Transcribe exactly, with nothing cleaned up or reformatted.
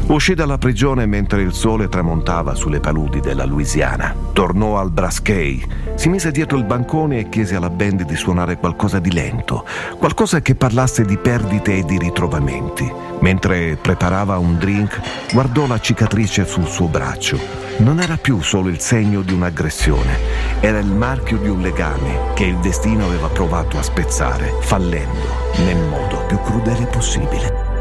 Uscì dalla prigione mentre il sole tramontava sulle paludi della Louisiana. Tornò al Brasquet, si mise dietro il bancone e chiese alla band di suonare qualcosa di lento, qualcosa che parlasse di perdite e di ritrovamenti. Mentre preparava un drink, guardò la cicatrice sul suo braccio. Non era più solo il segno di un'aggressione, era il marchio di un legame che il destino aveva provato a spezzare, fallendo nel modo più crudele possibile.